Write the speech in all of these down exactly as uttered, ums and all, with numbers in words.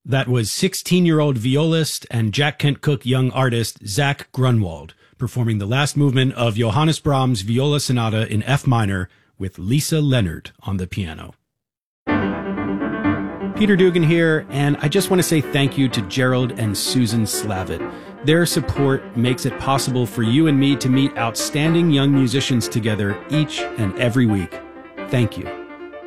That was sixteen-year-old violist and Jack Kent Cooke young artist Zach Grunwald performing the last movement of Johannes Brahms' Viola Sonata in F minor with Lisa Leonard on the piano. Peter Dugan here, and I just want to say thank you to Gerald and Susan Slavitt. Their support makes it possible for you and me to meet outstanding young musicians together each and every week. Thank you.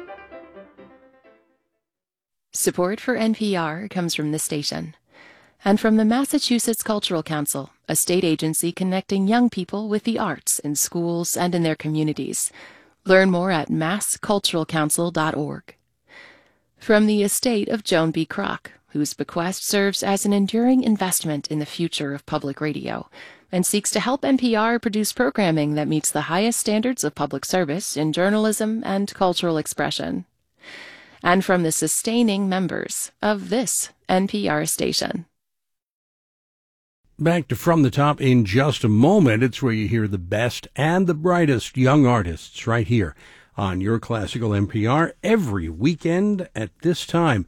Support for N P R comes from this station and from the Massachusetts Cultural Council, a state agency connecting young people with the arts in schools and in their communities. Learn more at mass cultural council dot org. From the estate of Joan B. Kroc, whose bequest serves as an enduring investment in the future of public radio and seeks to help N P R produce programming that meets the highest standards of public service in journalism and cultural expression. And from the sustaining members of this N P R station. Back to From the Top in just a moment. It's where you hear the best and the brightest young artists right here on your classical N P R every weekend at this time.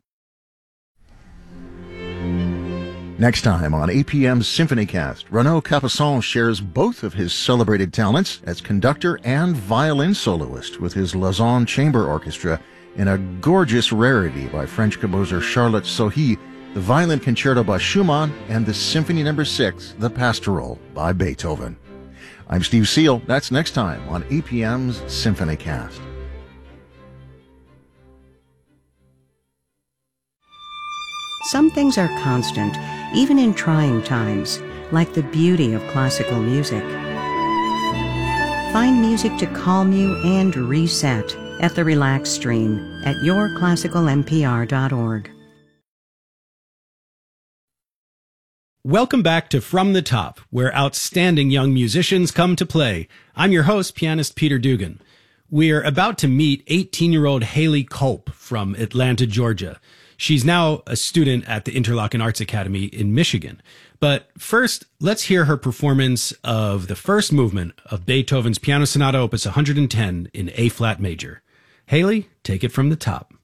Next time on A P M's SymphonyCast, Renaud Capuçon shares both of his celebrated talents as conductor and violin soloist with his Lausanne Chamber Orchestra in a gorgeous rarity by French composer Charlotte Sohi, the Violin Concerto by Schumann, and the Symphony Number six, The Pastoral by Beethoven. I'm Steve Seal. That's next time on A P M's SymphonyCast. Some things are constant, even in trying times, like the beauty of classical music. Find music to calm you and reset at the Relax Stream at your classical N P R dot org. Welcome back to From the Top, where outstanding young musicians come to play. I'm your host, pianist Peter Dugan. We're about to meet eighteen-year-old Haley Culp from Atlanta, Georgia. She's now a student at the Interlochen Arts Academy in Michigan. But first, let's hear her performance of the first movement of Beethoven's Piano Sonata Opus one hundred ten in A-flat major. Haley, take it from the top.